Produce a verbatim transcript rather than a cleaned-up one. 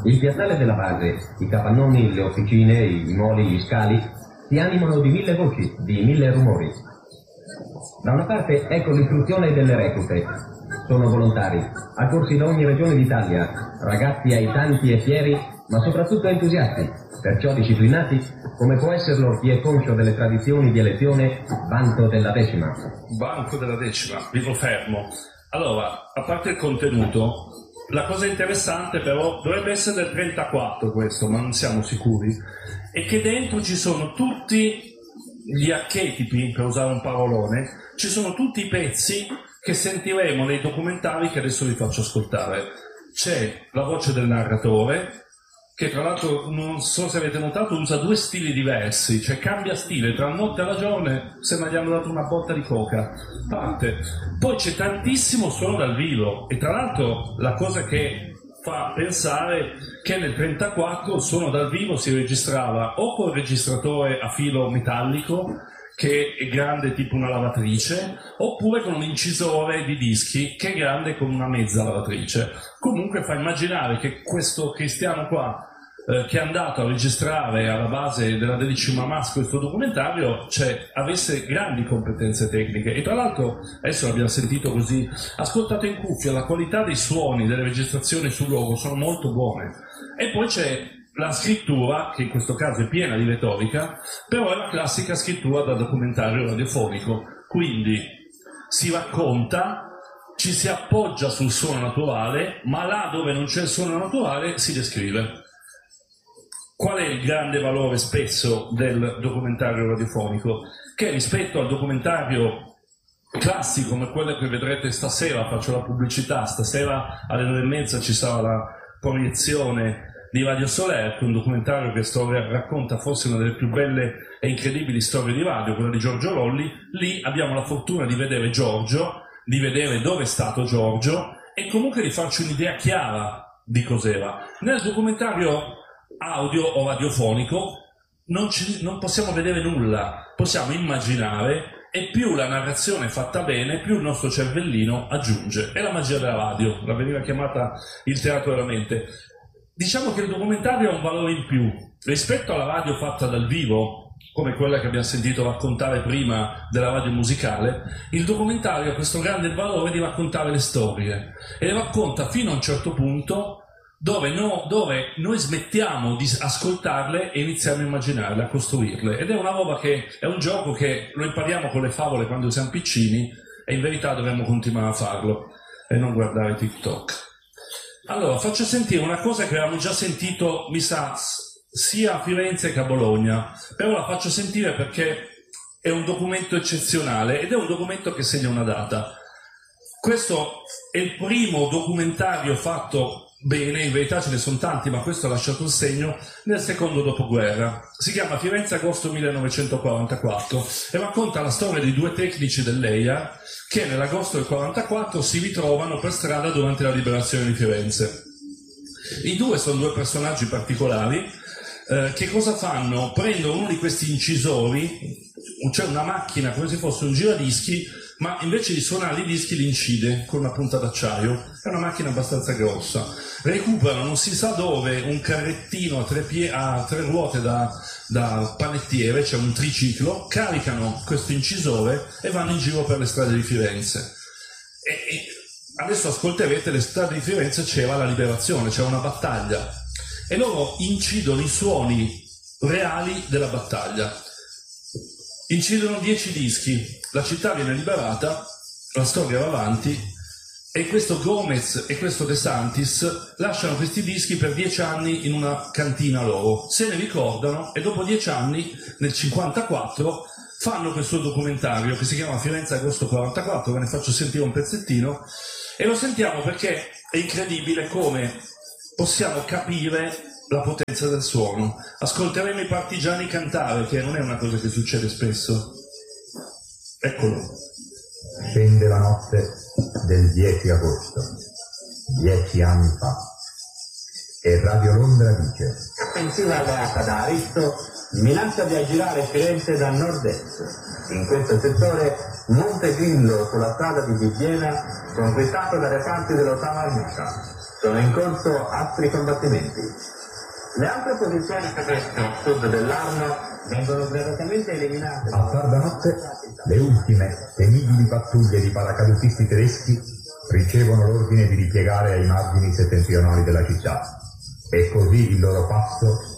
Il piazzale della base, i capannoni, le officine, i moli, gli scali, si animano di mille voci, di mille rumori. Da una parte ecco l'istruzione delle reclute. Sono volontari, accorsi da ogni regione d'Italia, ragazzi aitanti e fieri, ma soprattutto entusiasti, perciò disciplinati, come può esserlo chi è conscio delle tradizioni di elezione Banco della Decima. Banco della Decima, vivo fermo. Allora, a parte il contenuto, la cosa interessante però dovrebbe essere del trentaquattro questo, ma non siamo sicuri, è che dentro ci sono tutti gli archetipi, per usare un parolone, ci sono tutti i pezzi che sentiremo nei documentari che adesso vi faccio ascoltare. C'è la voce del narratore, che tra l'altro non so se avete notato usa due stili diversi, cioè cambia stile tra notte e ragione, sembra gli hanno dato una botta di coca, parte. Poi c'è tantissimo suono dal vivo e tra l'altro la cosa che fa pensare che nel trentaquattro il suono dal vivo si registrava o col registratore a filo metallico che è grande tipo una lavatrice, oppure con un incisore di dischi che è grande come una mezza lavatrice. Comunque fa immaginare che questo cristiano qua eh, che è andato a registrare alla base della Decima Mas questo documentario, cioè avesse grandi competenze tecniche. E tra l'altro adesso l'abbiamo sentito così, ascoltate in cuffia, la qualità dei suoni delle registrazioni sul logo sono molto buone. E poi c'è la scrittura, che in questo caso è piena di retorica, però è la classica scrittura da documentario radiofonico, quindi si racconta, ci si appoggia sul suono naturale, ma là dove non c'è il suono naturale si descrive. Qual è il grande valore spesso del documentario radiofonico? Che rispetto al documentario classico come quello che vedrete stasera, faccio la pubblicità, stasera alle nove e mezza ci sarà la proiezione di Radio Soler, un documentario che storia, racconta forse una delle più belle e incredibili storie di radio, quella di Giorgio Lolli. Lì abbiamo la fortuna di vedere Giorgio, di vedere dove è stato Giorgio e comunque di farci un'idea chiara di cos'era. Nel documentario audio o radiofonico non, ci, non possiamo vedere nulla, possiamo immaginare, e più la narrazione è fatta bene, più il nostro cervellino aggiunge. È la magia della radio, la veniva chiamata il teatro della mente. Diciamo che il documentario ha un valore in più rispetto alla radio fatta dal vivo, come quella che abbiamo sentito raccontare prima della radio musicale. Il documentario ha questo grande valore di raccontare le storie e le racconta fino a un certo punto dove, no, dove noi smettiamo di ascoltarle e iniziamo a immaginarle, a costruirle. Ed è una roba che è un gioco che lo impariamo con le favole quando siamo piccini e in verità dovremmo continuare a farlo e non guardare TikTok. Allora, faccio sentire una cosa che avevamo già sentito, mi sa, sia a Firenze che a Bologna, però la faccio sentire perché è un documento eccezionale ed è un documento che segna una data. Questo è il primo documentario fatto bene, in verità ce ne sono tanti, ma questo ha lasciato il segno, nel secondo dopoguerra. Si chiama Firenze agosto millenovecentoquarantaquattro e racconta la storia di due tecnici dell'E I A che nell'agosto del quarantaquattro si ritrovano per strada durante la liberazione di Firenze. I due sono due personaggi particolari. Eh, che cosa fanno? Prendono uno di questi incisori, c'è una macchina come se fosse un giradischi, ma invece di suonare i dischi li incide con una punta d'acciaio. È una macchina abbastanza grossa. Recuperano non si sa dove un carrettino a tre, pie- a tre ruote da, da panettiere, c'è un triciclo, caricano questo incisore e vanno in giro per le strade di Firenze. E, e adesso ascolterete, le strade di Firenze c'era la liberazione, c'era una battaglia e loro incidono i suoni reali della battaglia. Incidono dieci dischi, la città viene liberata, la storia va avanti e questo Gomez e questo De Santis lasciano questi dischi per dieci anni in una cantina loro, se ne ricordano e dopo dieci anni, nel cinquantaquattro, fanno questo documentario che si chiama Firenze agosto quarantaquattro, ve ne faccio sentire un pezzettino e lo sentiamo perché è incredibile come possiamo capire la potenza del suono. Ascolteremo i partigiani cantare, che non è una cosa che succede spesso. Eccolo. Scende la notte del dieci agosto, dieci anni fa, e Radio Londra dice: offensiva alleata da Aristo minaccia di aggirare Firenze da nord-est. In questo settore Monte Grillo sulla strada di Bibbiena conquistato da reparti dell'ottava armata. Sono in corso aspri combattimenti. Le altre posizioni tedesche a sud dell'Arno vengono gradatamente eliminate. A tarda notte, le ultime temibili pattuglie di paracadutisti tedeschi ricevono l'ordine di ripiegare ai margini settentrionali della città, e così il loro passo